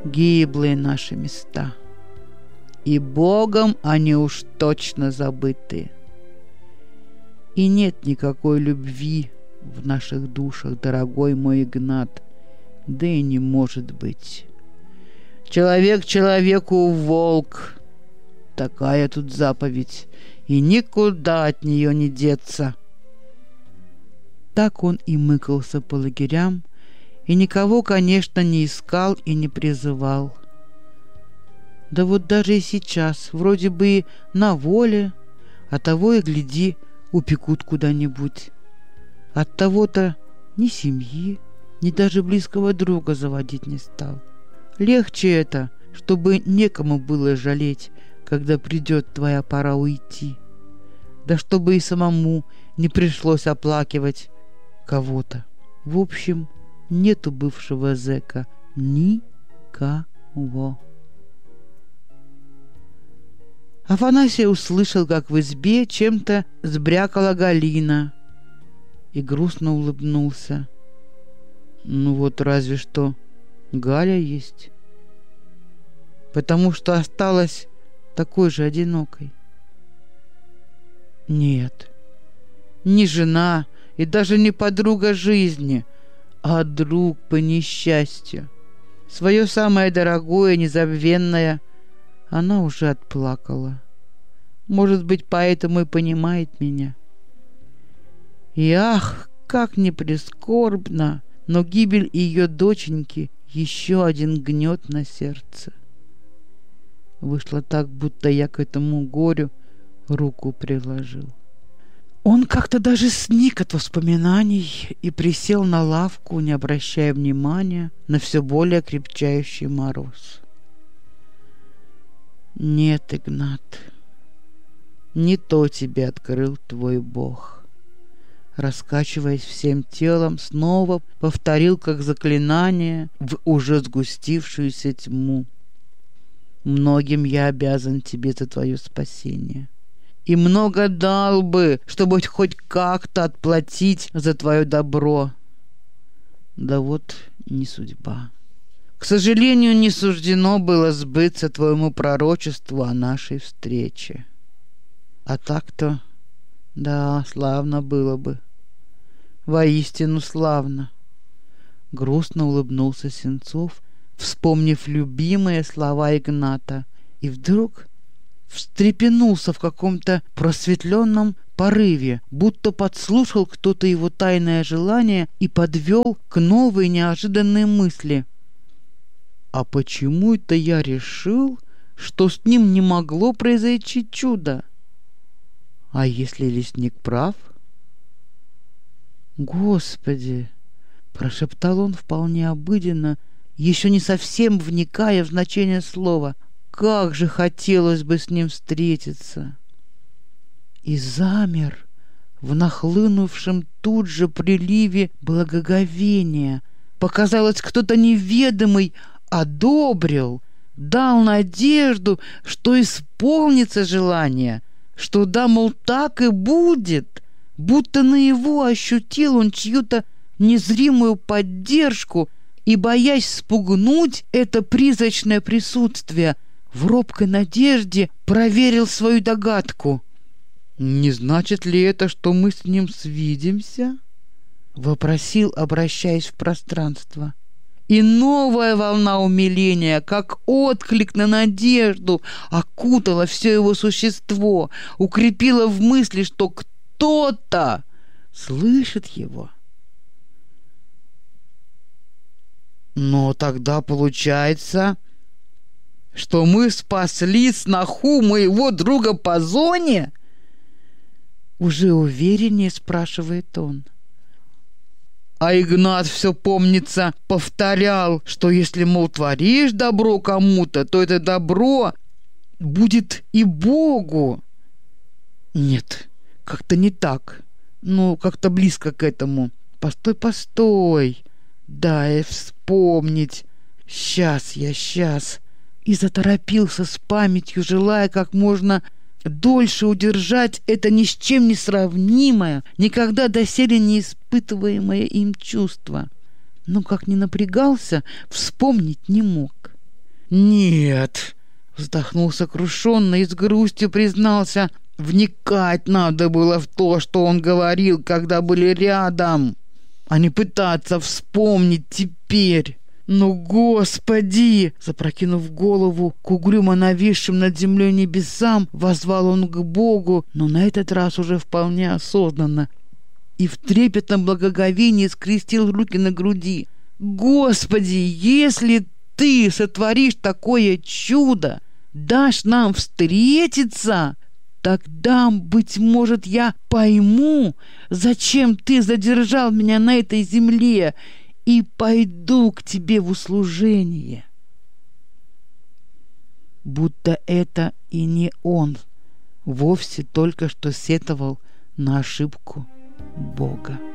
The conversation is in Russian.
гиблые наши места. И Богом они уж точно забыты. И нет никакой любви в наших душах, дорогой мой Игнат, да и не может быть. Человек человеку волк. Такая тут заповедь, и никуда от нее не деться. Так он и мыкался по лагерям, и никого, конечно, не искал и не призывал. Да вот даже и сейчас, вроде бы и на воле, а того и гляди, упекут куда-нибудь. От того-то ни семьи, ни даже близкого друга заводить не стал. Легче это, чтобы некому было жалеть, когда придет твоя пора уйти. Да чтобы и самому не пришлось оплакивать кого-то. В общем, нету бывшего зэка никого. Афанасий услышал, как в избе чем-то сбрякала Галина, и грустно улыбнулся. Ну вот разве что Галя есть, потому что осталась такой же одинокой. Нет, не жена и даже не подруга жизни, а друг по несчастью. Свое самое дорогое, незабвенное она уже отплакала. Может быть, поэтому и понимает меня. И ах, как не прискорбно, но гибель ее доченьки еще один гнет на сердце. Вышло так, будто я к этому горю руку приложил. Он как-то даже сник от воспоминаний и присел на лавку, не обращая внимания на все более крепчающий мороз. Нет, Игнат, не то тебе открыл твой Бог. Раскачиваясь всем телом, снова повторил как заклинание в уже сгустившуюся тьму. Многим я обязан тебе за твое спасение. И много дал бы, чтобы хоть как-то отплатить за твое добро. Да вот не судьба. К сожалению, не суждено было сбыться твоему пророчеству о нашей встрече. А так-то, да, славно было бы. Воистину славно. Грустно улыбнулся Сенцов, вспомнив любимые слова Игната, и вдруг встрепенулся в каком-то просветленном порыве, будто подслушал кто-то его тайное желание и подвел к новой неожиданной мысли. А почему это я решил, что с ним не могло произойти чудо? А если лесник прав? Господи! Прошептал он вполне обыденно, еще не совсем вникая в значение слова. Как же хотелось бы с ним встретиться! И замер в нахлынувшем тут же приливе благоговения. Показалось, кто-то неведомый одобрил, дал надежду, что исполнится желание, что да, мол, так и будет, будто наяву ощутил он чью-то незримую поддержку и, боясь спугнуть это призрачное присутствие, в робкой надежде проверил свою догадку. «Не значит ли это, что мы с ним свидимся?» — вопросил, обращаясь в пространство. И новая волна умиления, как отклик на надежду, окутала все его существо, укрепила в мысли, что кто-то слышит его. Но тогда получается, что мы спасли сноху моего друга по зоне? Уже увереннее спрашивает он. А Игнат все, помнится, повторял, что если, мол, творишь добро кому-то, то это добро будет и Богу. Нет, как-то не так. Ну, как-то близко к этому. Постой. Дай вспомнить. Сейчас. И заторопился с памятью, желая как можно дольше удержать это ни с чем не сравнимое, никогда доселе не испытываемое им чувство. Но как ни напрягался, вспомнить не мог. «Нет!» — вздохнул сокрушенно и с грустью признался. «Вникать надо было в то, что он говорил, когда были рядом, а не пытаться вспомнить теперь. Но, Господи!» Запрокинув голову к угрюмо нависшим над землей небесам, воззвал он к Богу, но на этот раз уже вполне осознанно, и в трепетном благоговении скрестил руки на груди. «Господи, если Ты сотворишь такое чудо, дашь нам встретиться, тогда, быть может, я пойму, зачем Ты задержал меня на этой земле, и пойду к Тебе в услужение». Будто это и не он вовсе только что сетовал на ошибку Бога.